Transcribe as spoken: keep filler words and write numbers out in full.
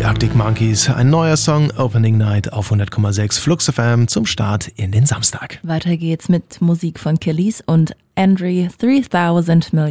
Arctic Monkeys, ein neuer Song, Opening Night auf hundert Komma sechs Flux F M zum Start in den Samstag. Weiter geht's mit Musik von Kelis und Andre dreitausend Million.